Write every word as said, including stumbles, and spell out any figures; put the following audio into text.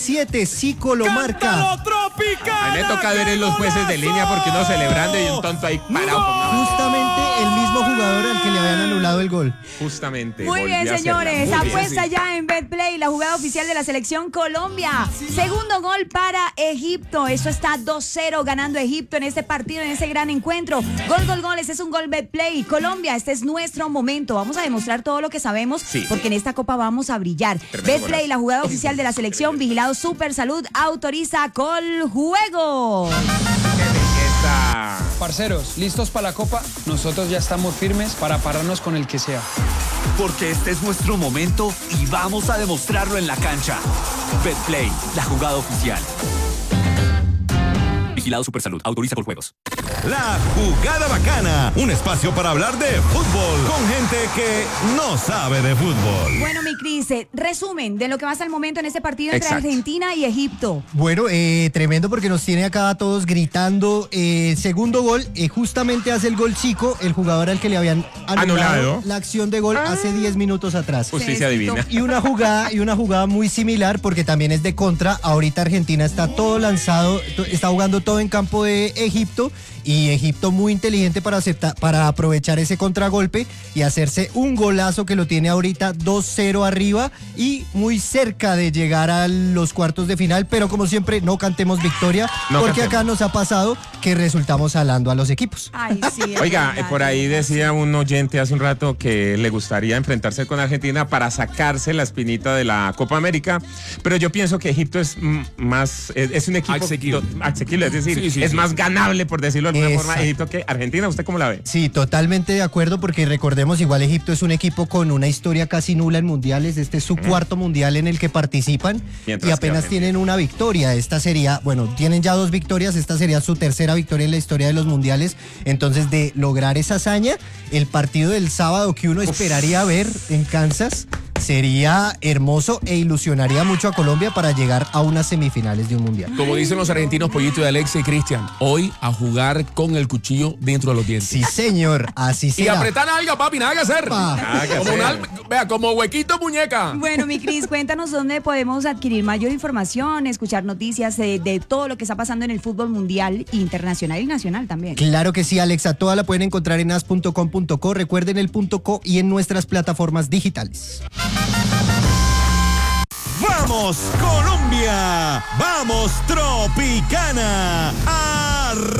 siete, Zico lo marca. A mí me toca ver en los jueces de línea porque uno celebrando y un tonto ahí parado. Con... Justamente el mismo jugador al que le habían anulado el gol. Justamente. Muy bien, señores. Muy Apuesta bien, sí. ya en BetPlay, la jugada oficial de la selección Colombia. Segundo gol para Egipto. Eso está dos cero ganando Egipto en este partido, en ese gran encuentro. Gol, gol, gol. Este es un gol BetPlay. Colombia, este es nuestro momento. Vamos a demostrar todo lo que sabemos Sí. porque en esta copa vamos a brillar. BetPlay, la jugada oficial de la selección. Vigilado Super Salud. Autoriza Col Juego. ¡Qué belleza! Parceros, ¿listos para la copa? Nosotros ya estamos firmes para pararnos con el que sea. Porque este es nuestro momento y vamos a demostrarlo en la cancha. BetPlay, la jugada oficial. Vigilado Supersalud. Autoriza por juegos. La Jugada Bacana, un espacio para hablar de fútbol con gente que no sabe de fútbol. Bueno, mi Cris, eh, resumen de lo que va hasta el momento en este partido entre Exacto. Argentina y Egipto. Bueno, eh, tremendo porque nos tiene acá a todos gritando. Eh, segundo gol, eh, justamente hace el gol Zico, el jugador al que le habían anulado, Anulado. la acción de gol hace diez minutos atrás. Justicia Se divina. desquitó. Y una jugada y una jugada muy similar porque también es de contra. Ahorita Argentina está todo lanzado, to- está jugando todo en campo de Egipto y Egipto muy inteligente para aceptar, para aprovechar ese contragolpe y hacerse un golazo que lo tiene ahorita dos cero arriba y muy cerca de llegar a los cuartos de final, pero como siempre no cantemos victoria No porque cantemos. acá nos ha pasado que resultamos jalando a los equipos. Ay, sí. es Oiga, verdad, por ahí es verdad. decía un oyente hace un rato que le gustaría enfrentarse con Argentina para sacarse la espinita de la Copa América, pero yo pienso que Egipto es mm, más, es, es un equipo Asequible. do- asequible, es decir, Sí, sí, es sí. más ganable, por decirlo de alguna Exacto. forma, Egipto que Argentina. ¿Usted cómo la ve? Sí, totalmente de acuerdo porque recordemos igual Egipto es un equipo con una historia casi nula en mundiales, este es su cuarto mundial en el que participan Mientras y que apenas Argentina. tienen una victoria, esta sería, bueno, tienen ya dos victorias, esta sería su tercera victoria en la historia de los mundiales, entonces de lograr esa hazaña, el partido del sábado que uno esperaría ver en Kansas sería hermoso e ilusionaría mucho a Colombia para llegar a unas semifinales de un mundial. Como dicen los argentinos, Pollito de Alexia y Cristian, hoy a jugar con el cuchillo dentro de los dientes. Sí, señor, así Y será. apretar algo, papi, nada que hacer. Pa. Nada que Como hacer. una- vea, como huequito muñeca. Bueno, mi Cris, cuéntanos dónde podemos adquirir mayor información, escuchar noticias eh, de todo lo que está pasando en el fútbol mundial, internacional y nacional también. Claro que sí, Alexa, toda la pueden encontrar en as punto com punto co, recuerden el punto .co y en nuestras plataformas digitales. ¡Vamos, Colombia! ¡Vamos, Tropicana! ¡Arranca!